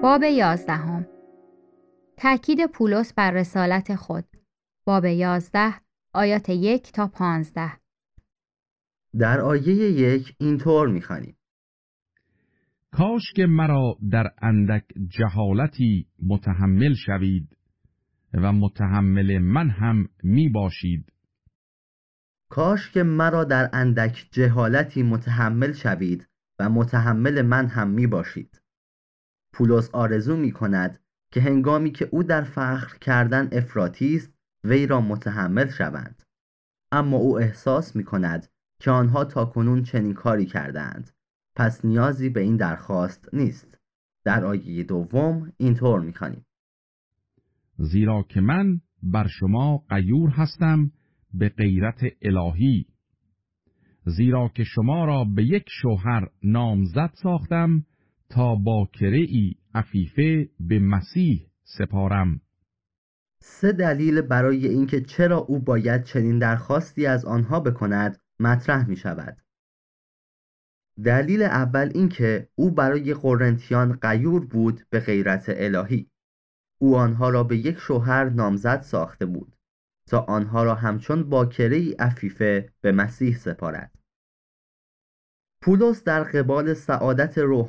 باب 11. تأکید پولس بر رسالت خود. باب 11 آیات 1 تا 15. در آیه 1 اینطور می‌خوانیم: کاش که مرا در اندک جهالتی متحمل شوید و متحمل من هم می باشید. کاش که مرا در اندک جهالتی متحمل شوید و متحمل من هم می باشید. پولس آرزو می کند که هنگامی که او در فخر کردن افراطی است وی را متحمل شوند، اما او احساس می کند که آنها تاکنون چنین کاری کردند، پس نیازی به این درخواست نیست. در آیه 2 اینطور می خوانیم: زیرا که من بر شما غیور هستم به غیرت الهی، زیرا که شما را به یک شوهر نامزد ساختم تا باکره‌ای عفیفه به مسیح سپارم. 3 دلیل برای اینکه چرا او باید چنین درخواستی از آنها بکند مطرح می شود. دلیل اول اینکه او برای قرنتیان غیور بود به غیرت الهی. او آنها را به یک شوهر نامزد ساخته بود تا آنها را همچون باکره‌ای عفیفه به مسیح سپارد. پولس در قبال سعادت روح